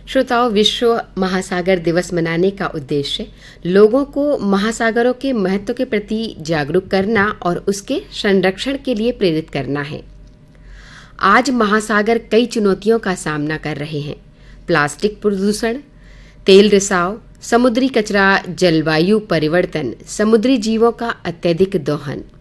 श्रोताओं, विश्व महासागर दिवस मनाने का उद्देश्य लोगों को महासागरों के महत्व के प्रति जागरूक करना और उसके संरक्षण के लिए प्रेरित करना है। आज महासागर कई चुनौतियों का सामना कर रहे हैं। प्लास्टिक प्रदूषण, तेल रिसाव, समुद्री कचरा, जलवायु परिवर्तन, समुद्री जीवों का अत्यधिक दोहन।